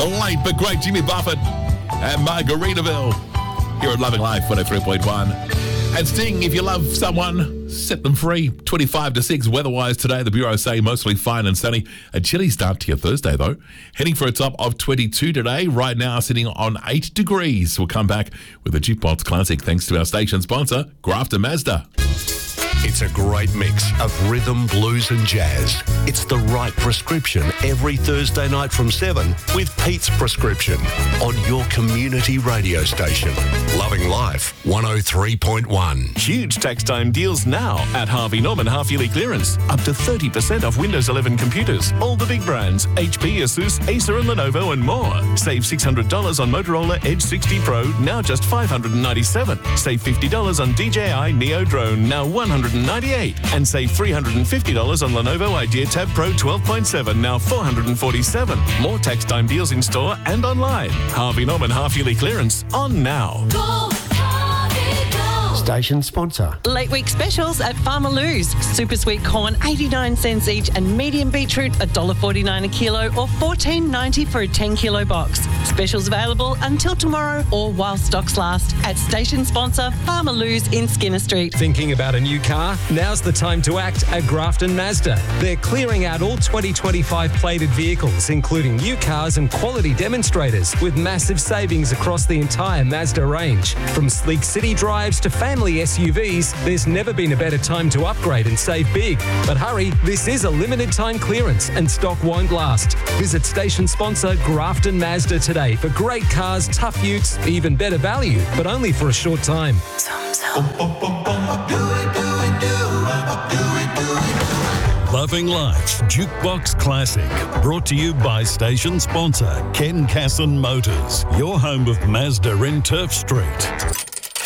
The late but great Jimmy Buffett and Margaritaville here at Loving Life 103.1. And Sting, if you love someone, set them free. 25 to 6 weather-wise today. The Bureau say mostly fine and sunny. A chilly start to your Thursday, though. Heading for a top of 22 today. Right now, sitting on 8 degrees. We'll come back with a Jukebox Classic thanks to our station sponsor, Grafton Mazda. It's a great mix of rhythm, blues and jazz. It's the right prescription every Thursday night from 7 with Pete's Prescription on your community radio station. Loving Life 103.1. Huge tax time deals now at Harvey Norman half-yearly clearance. Up to 30% off Windows 11 computers. All the big brands, HP, Asus, Acer and Lenovo and more. Save $600 on Motorola Edge 60 Pro, now just $597. Save $50 on DJI Neo Drone, now $198. And save $350 on Lenovo Idea Tab Pro 12.7, now $447. More tax time deals in store and online. Harvey Norman half-yearly clearance on now. Station sponsor. Late week specials at Farmer Lou's. Super sweet corn, 89 cents each, and medium beetroot, $1.49 a kilo or $14.90 for a 10 kilo box. Specials available until tomorrow or while stocks last at station sponsor Farmer Lou's in Skinner Street. Thinking about a new car? Now's the time to act at Grafton Mazda. They're clearing out all 2025 plated vehicles, including new cars and quality demonstrators, with massive savings across the entire Mazda range. From sleek city drives to family SUVs, there's never been a better time to upgrade and save big. But hurry, this is a limited time clearance and stock won't last. Visit station sponsor Grafton Mazda today for great cars, tough utes, even better value, but only for a short time. Loving Life's Jukebox Classic, brought to you by station sponsor Ken Casson Motors, your home of Mazda in Turf Street.